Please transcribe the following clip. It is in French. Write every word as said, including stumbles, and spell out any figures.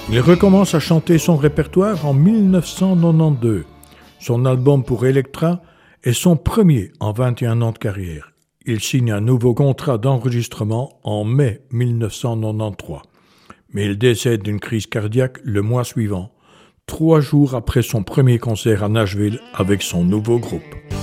Il recommence à chanter son répertoire en mille neuf cent quatre-vingt-douze. Son album pour Elektra est son premier en vingt et un ans de carrière. Il signe un nouveau contrat d'enregistrement en mai mille neuf cent quatre-vingt-treize. Mais il décède d'une crise cardiaque le mois suivant, trois jours après son premier concert à Nashville avec son nouveau groupe.